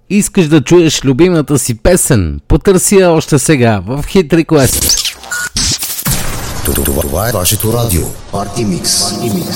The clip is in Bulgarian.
Искаш да чуеш любимата си песен? Потърси я още сега в Hit Request. Това е вашето радио. Party Mix.